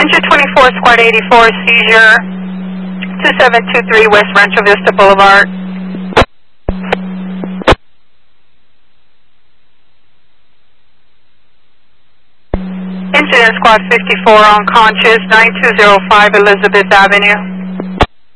Engine 24, Squad 84, seizure 2723 West Rancho Vista Boulevard. Engine in Squad 54, unconscious, 9205 Elizabeth Avenue.